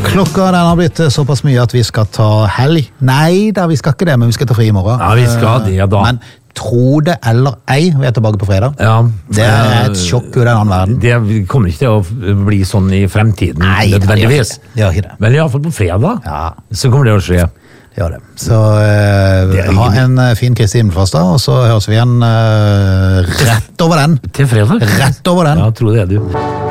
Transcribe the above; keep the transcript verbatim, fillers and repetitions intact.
Klokka den har blitt såpass mye at vi skal ta helg. Nei da, vi skal ikke det, men vi skal ta fri i morgen. Ja, vi skal det da. Men tro det eller ei, vi er tilbake på fredag. Ja, det er et sjokk ut av en annen verden. Det kommer ikke til å bli sånn i fremtiden. Nei, nødvendigvis. det gjør ikke det. Men i hvert fall på fredag, ja. Så kommer det å skje. Det gjør det. Så uh, ha en uh, fin Kristi himmelfartsdag, og så høres vi igjen uh, rett over den. Til fredag? Rett over den. Ja, tror det er du.